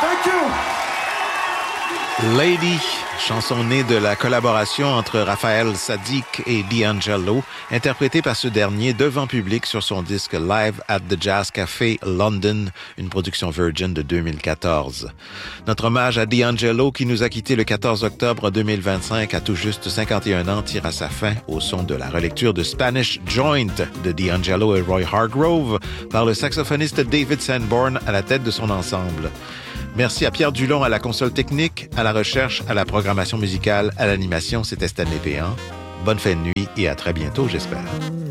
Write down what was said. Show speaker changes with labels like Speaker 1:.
Speaker 1: Thank you.
Speaker 2: Lady, chanson née de la collaboration entre Raphaël Saadiq et D'Angelo, interprétée par ce dernier devant public sur son disque Live at the Jazz Café London, une production Virgin de 2014. Notre hommage à D'Angelo, qui nous a quittés le 14 octobre 2025 à tout juste 51 ans, tire à sa fin au son de la relecture de Spanish Joint de D'Angelo et Roy Hargrove par le saxophoniste David Sanborn à la tête de son ensemble. Merci à Pierre Dulon à la console technique, à la recherche, à la programmation musicale, à l'animation. C'était Stanley Péan. Bonne fin de nuit et à très bientôt, j'espère.